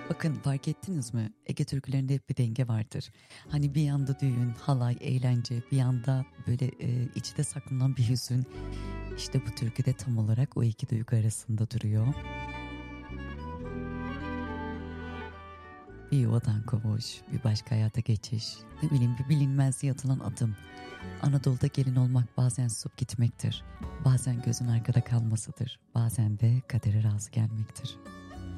Bakın fark ettiniz mi? Ege türkülerinde hep bir denge vardır. Hani bir yanda düğün, halay, eğlence, bir yanda böyle içte saklanan bir hüzün. İşte bu türkü de tam olarak o iki duygu arasında duruyor. Bir yuvadan kovuş, bir başka hayata geçiş, ne bileyim bir bilinmezliğe atılan adım. Anadolu'da gelin olmak bazen sup gitmektir, bazen gözün arkada kalmasıdır, bazen de kadere razı gelmektir.